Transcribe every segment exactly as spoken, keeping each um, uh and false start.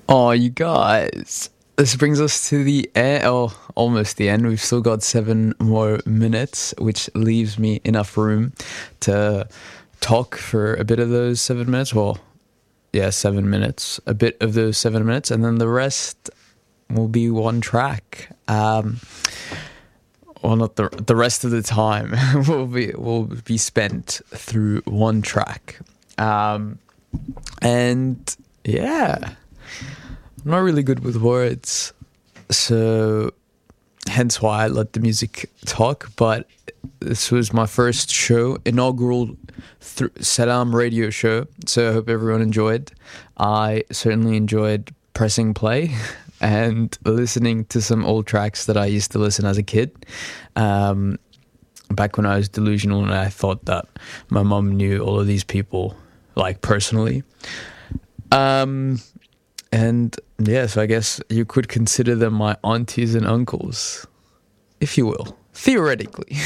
Oh, you guys. This brings us to the end, oh, almost the end. We've still got seven more minutes, which leaves me enough room to talk for a bit of those seven minutes. Well, yeah, seven minutes. A bit of those seven minutes, and then the rest will be one track. Um, well, not the the rest of the time will be will be spent through one track. Um, and yeah. I'm not really good with words, so hence why I let the music talk, but this was my first show, inaugural th- Salam radio show, so I hope everyone enjoyed. I certainly enjoyed pressing play and listening to some old tracks that I used to listen as a kid, um, back when I was delusional and I thought that my mum knew all of these people, like, personally. Um... And yeah, so I guess you could consider them my aunties and uncles, if you will, theoretically.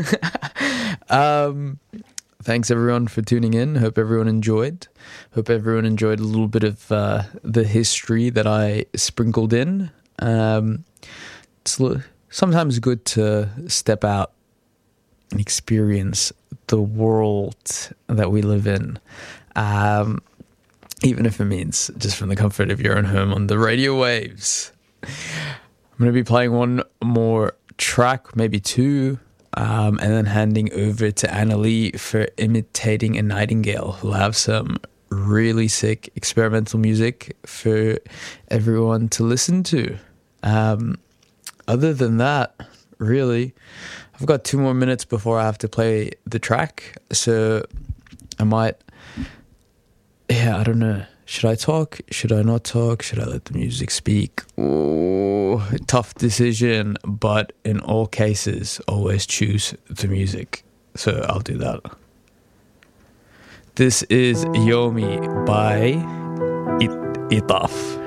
um, thanks everyone for tuning in. Hope everyone enjoyed. Hope everyone enjoyed a little bit of uh, the history that I sprinkled in. Um, it's l- sometimes good to step out and experience the world that we live in. Um, Even if it means just from the comfort of your own home on the radio waves. I'm going to be playing one more track, maybe two, um, and then handing over to Anna Lee for Imitating a Nightingale, who'll have some really sick experimental music for everyone to listen to. Um, other than that, really, I've got two more minutes before I have to play the track, so I might... Yeah, I don't know. Should I talk? Should I not talk? Should I let the music speak? Oh, tough decision, but in all cases, always choose the music. So I'll do that. This is Yomi by It- Itaf.